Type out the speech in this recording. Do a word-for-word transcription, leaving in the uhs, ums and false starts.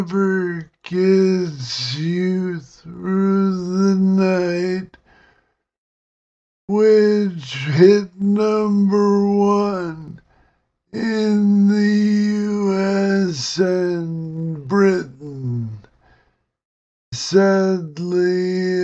whatever gets you through the night, which hit number one in the U S and Britain. Sadly